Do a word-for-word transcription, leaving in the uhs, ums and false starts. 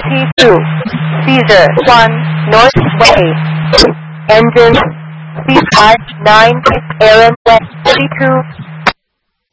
two, Caesar one, Northway. Engine, C five nine, Aaron, West thirty-two.